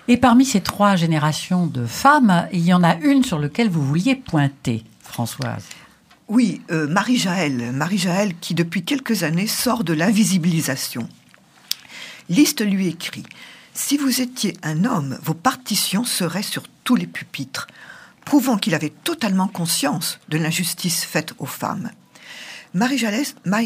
Et parmi ces 3 générations de femmes, il y en a une sur laquelle vous vouliez pointer, Françoise. Oui, Marie-Jaëlle. Marie-Jaëlle qui, depuis quelques années, sort de l'invisibilisation. Liszt lui écrit « Si vous étiez un homme, vos partitions seraient sur tous les pupitres », prouvant qu'il avait totalement conscience de l'injustice faite aux femmes. Marie-Jaëlle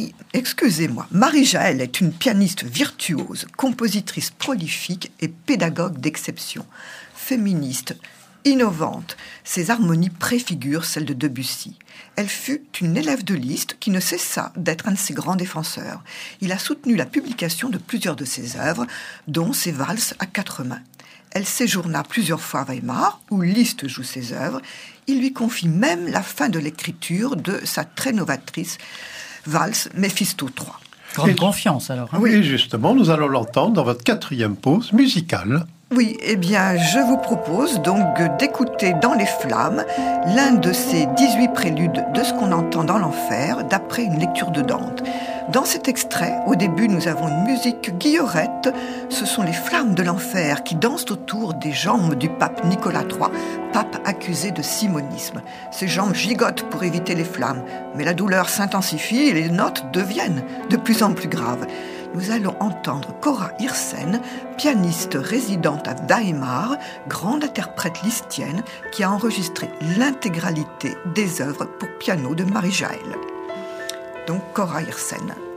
est une pianiste virtuose, compositrice prolifique et pédagogue d'exception, féministe, innovante. Ses harmonies préfigurent celles de Debussy. Elle fut une élève de Liszt qui ne cessa d'être un de ses grands défenseurs. Il a soutenu la publication de plusieurs de ses œuvres, dont ses valses à 4 mains. Elle séjourna plusieurs fois à Weimar, où Liszt joue ses œuvres. Il lui confie même la fin de l'écriture de sa très novatrice valse Méphisto III. Grande confiance alors. Oui, et justement, nous allons l'entendre dans votre 4e pause musicale. Oui, eh bien, je vous propose donc d'écouter dans les flammes l'un de ces 18 préludes de ce qu'on entend dans l'enfer, d'après une lecture de Dante. Dans cet extrait, au début, nous avons une musique guillerette. Ce sont les flammes de l'enfer qui dansent autour des jambes du pape Nicolas III, pape accusé de simonisme. Ces jambes gigotent pour éviter les flammes, mais la douleur s'intensifie et les notes deviennent de plus en plus graves. Nous allons entendre Cora Hirsen, pianiste résidente à Weimar, grande interprète lisztienne, qui a enregistré l'intégralité des œuvres pour piano de Marie-Jaëlle. Donc Cora Hirsen.